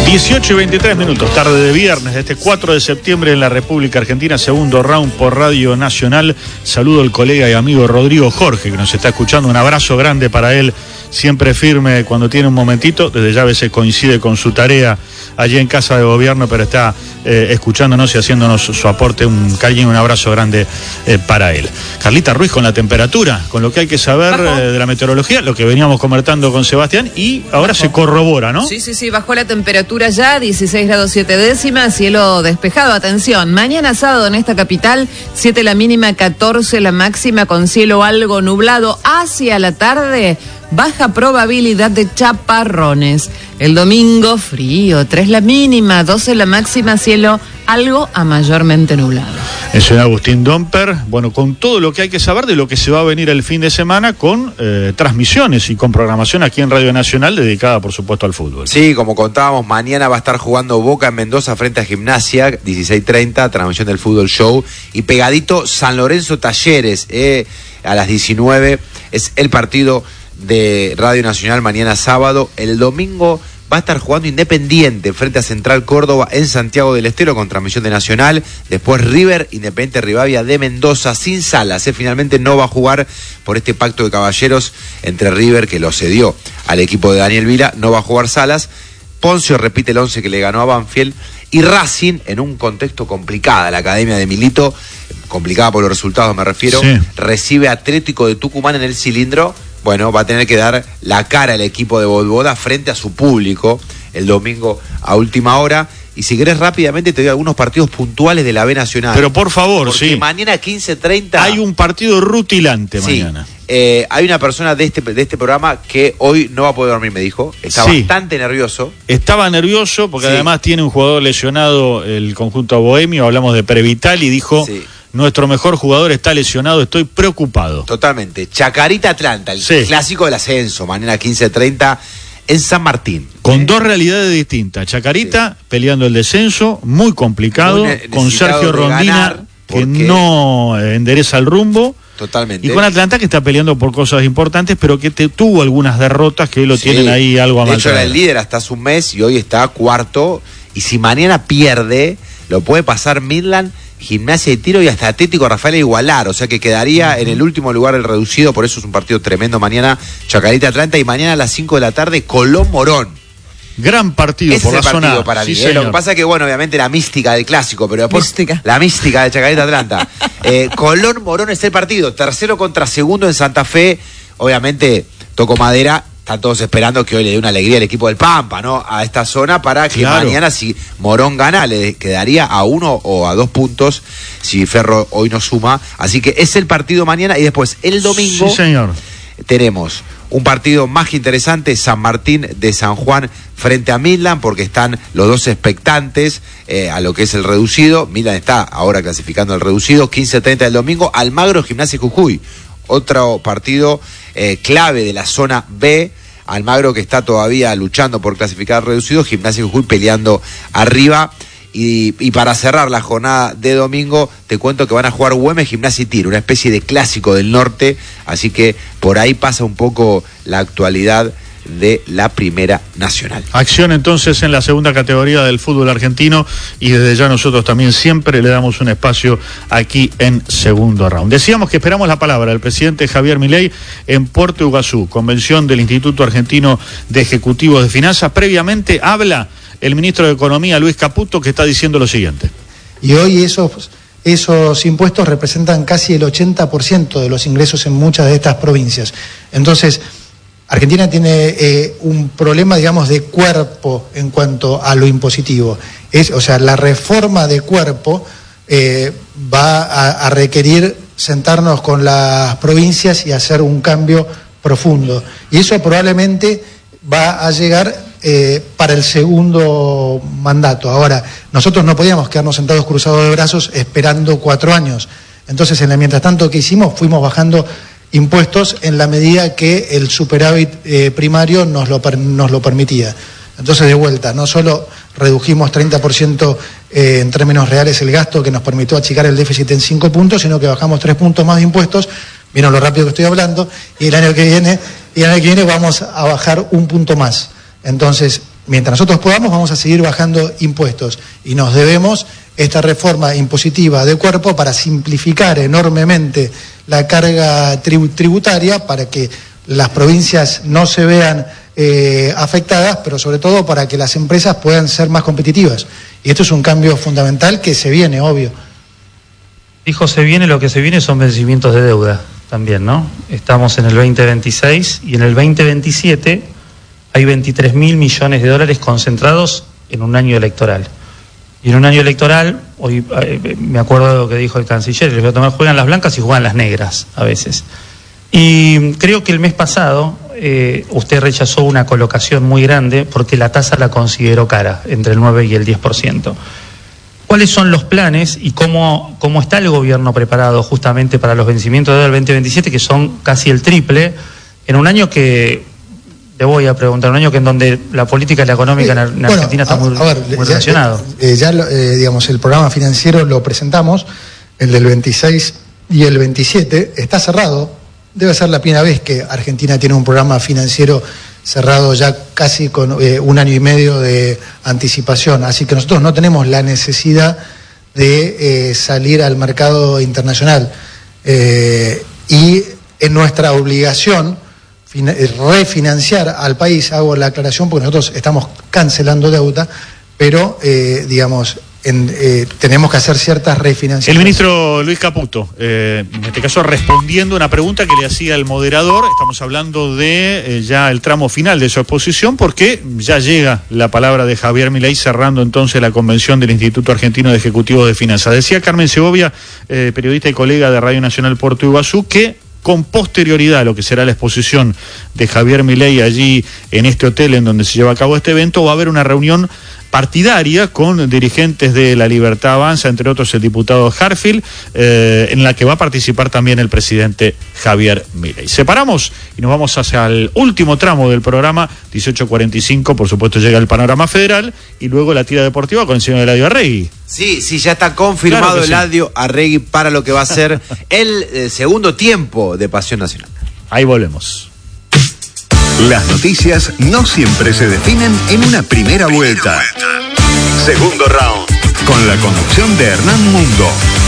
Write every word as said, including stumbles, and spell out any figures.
dieciocho y veintitrés minutos, tarde de viernes, de este cuatro de septiembre en la República Argentina, segundo round por Radio Nacional. Saludo al colega y amigo Rodrigo Jorge, que nos está escuchando. Un abrazo grande para él, siempre firme cuando tiene un momentito. Desde ya a veces coincide con su tarea allí en Casa de Gobierno, pero está eh, escuchándonos y haciéndonos su aporte. Un cariño y un abrazo grande eh, para él. Carlita Ruiz, con la temperatura, con lo que hay que saber eh, de la meteorología, lo que veníamos comentando con Sebastián, y ahora bajó. Se corrobora, ¿no? Sí, sí, sí, bajó la temperatura ya, dieciséis grados siete décimas, cielo despejado. Atención, mañana sábado en esta capital, siete la mínima, catorce la máxima, con cielo algo nublado. Hacia la tarde, baja probabilidad de chaparrones. El domingo, frío, tres la mínima, doce la máxima, cielo algo a mayormente nublado. En Ciudad Agustín Domper, bueno, con todo lo que hay que saber de lo que se va a venir el fin de semana, con eh, transmisiones y con programación aquí en Radio Nacional, dedicada por supuesto al fútbol. Sí, como contábamos, mañana va a estar jugando Boca en Mendoza frente a Gimnasia, dieciséis treinta, transmisión del Fútbol Show, y pegadito San Lorenzo Talleres, eh, a las diecinueve, es el partido de Radio Nacional mañana sábado. El domingo va a estar jugando Independiente frente a Central Córdoba en Santiago del Estero con transmisión de Nacional. Después River, Independiente Rivadavia de Mendoza sin Salas. ¿eh? Finalmente no va a jugar por este pacto de caballeros entre River, que lo cedió al equipo de Daniel Vila. No va a jugar Salas. Poncio repite el once que le ganó a Banfield. Y Racing, en un contexto complicado, la academia de Milito, complicada por los resultados me refiero, sí. Recibe a Atlético de Tucumán en el Cilindro. Bueno, va a tener que dar la cara al equipo de Voivoda frente a su público el domingo a última hora. Y si querés rápidamente te doy algunos partidos puntuales de la B Nacional. Pero por favor, porque sí. mañana quince treinta... Hay un partido rutilante sí, mañana. Eh, hay una persona de este, de este programa que hoy no va a poder dormir, me dijo. Está sí. bastante nervioso. Estaba nervioso porque sí. además tiene un jugador lesionado, el conjunto bohemio. Hablamos de Prevital y dijo... Sí. Nuestro mejor jugador está lesionado, estoy preocupado. Totalmente. Chacarita Atlanta, el sí. clásico del ascenso, mañana quince treinta en San Martín. Con ¿eh? dos realidades distintas. Chacarita sí. peleando el descenso, muy complicado, muy con Sergio Rondina, que no endereza el rumbo. Totalmente. Y con Atlanta, que está peleando por cosas importantes, pero que te, tuvo algunas derrotas que lo sí. tienen ahí algo a De hecho, era el líder hasta hace un mes y hoy está cuarto. Y si mañana pierde, lo puede pasar Midland, Gimnasia y Tiro y hasta Atlético Rafael a igualar, o sea que quedaría uh-huh. en el último lugar el reducido. Por eso es un partido tremendo mañana, Chacarita Atlanta, y mañana a las cinco de la tarde Colón Morón. Gran partido. Ese por la partido zona para mí. Sí, eh. Lo que pasa es que, bueno, obviamente la mística del clásico, pero después mística. la mística de Chacarita Atlanta. eh, Colón Morón es el partido, tercero contra segundo en Santa Fe. Obviamente, toco madera. Están todos esperando que hoy le dé una alegría al equipo del Pampa, ¿no? A esta zona para que claro. mañana, si Morón gana, le quedaría a uno o a dos puntos si Ferro hoy no suma. Así que es el partido mañana y después el domingo sí, señor. tenemos un partido más que interesante, San Martín de San Juan frente a Midland, porque están los dos expectantes eh, a lo que es el reducido. Midland está ahora clasificando el reducido, quince treinta del domingo. Almagro, Gimnasia y Jujuy. Otro partido eh, clave de la zona B. Almagro que está todavía luchando por clasificar reducido, Gimnasia y Jujuy peleando arriba. Y, y para cerrar la jornada de domingo, te cuento que van a jugar Güemes, Gimnasia y Tiro, una especie de clásico del norte. Así que por ahí pasa un poco la actualidad de la Primera Nacional. Acción entonces en la segunda categoría del fútbol argentino, y desde ya nosotros también siempre le damos un espacio aquí en Segundo Round. Decíamos que esperamos la palabra del presidente Javier Milei en Puerto Iguazú, convención del Instituto Argentino de Ejecutivos de Finanzas. Previamente habla el ministro de Economía, Luis Caputo, que está diciendo lo siguiente. Y hoy esos, esos impuestos representan casi el ochenta por ciento de los ingresos en muchas de estas provincias. Entonces, Argentina tiene eh, un problema, digamos, de cuerpo en cuanto a lo impositivo. Es, o sea, la reforma de cuerpo eh, va a, a requerir sentarnos con las provincias y hacer un cambio profundo. Y eso probablemente va a llegar eh, para el segundo mandato. Ahora, nosotros no podíamos quedarnos sentados cruzados de brazos esperando cuatro años. Entonces, en el mientras tanto que hicimos, fuimos bajando impuestos en la medida que el superávit eh, primario nos lo, nos lo permitía. Entonces, de vuelta, no solo redujimos treinta por ciento eh, en términos reales el gasto, que nos permitió achicar el déficit en cinco puntos, sino que bajamos tres puntos más de impuestos. Vieron lo rápido que estoy hablando, y el año que viene, y el año que viene vamos a bajar un punto más. Entonces, mientras nosotros podamos, vamos a seguir bajando impuestos y nos debemos esta reforma impositiva de cuerpo para simplificar enormemente la carga tribu- tributaria para que las provincias no se vean eh, afectadas, pero sobre todo para que las empresas puedan ser más competitivas. Y esto es un cambio fundamental que se viene, obvio. Dijo se viene, lo que se viene son vencimientos de deuda también, ¿no? Estamos en el veinte veintiséis y en el veinte veintisiete hay veintitrés mil millones de dólares concentrados en un año electoral. Y en un año electoral, hoy eh, me acuerdo de lo que dijo el canciller, les voy a tomar, juegan las blancas y juegan las negras a veces. Y creo que el mes pasado eh, usted rechazó una colocación muy grande porque la tasa la consideró cara, entre el nueve y el diez por ciento. ¿Cuáles son los planes y cómo, cómo está el gobierno preparado justamente para los vencimientos del veinte veintisiete, que son casi el triple, en un año que, le voy a preguntar, un año que en donde la política y la económica eh, en, en bueno, Argentina está a, muy, a ver, muy ya, relacionado? Eh, ya, eh, digamos, el programa financiero lo presentamos, el del veintiséis y el veintisiete, está cerrado. Debe ser la primera vez que Argentina tiene un programa financiero cerrado ya casi con eh, un año y medio de anticipación, así que nosotros no tenemos la necesidad de eh, salir al mercado internacional eh, y es nuestra obligación fin- refinanciar al país. Hago la aclaración porque nosotros estamos cancelando deuda, pero eh, digamos En, eh, tenemos que hacer ciertas refinanciaciones. El ministro Luis Caputo, eh, en este caso respondiendo a una pregunta que le hacía el moderador, estamos hablando de eh, ya el tramo final de su exposición, porque ya llega la palabra de Javier Milei cerrando entonces la convención del Instituto Argentino de Ejecutivos de Finanzas. Decía Carmen Segovia, eh, periodista y colega de Radio Nacional Puerto Iguazú, que con posterioridad a lo que será la exposición de Javier Milei allí en este hotel en donde se lleva a cabo este evento, va a haber una reunión partidaria con dirigentes de La Libertad Avanza, entre otros el diputado Harfield, eh, en la que va a participar también el presidente Javier Milei. Separamos y nos vamos hacia el último tramo del programa, dieciocho cuarenta y cinco, por supuesto llega el panorama federal y luego la tira deportiva con el señor Eladio Arregui. Sí, sí, ya está confirmado claro Eladio sí. Arregui para lo que va a ser el eh, segundo tiempo de Pasión Nacional. Ahí volvemos. Las noticias no siempre se definen en una primera vuelta. Segundo round. Con la conducción de Hernán Mundo.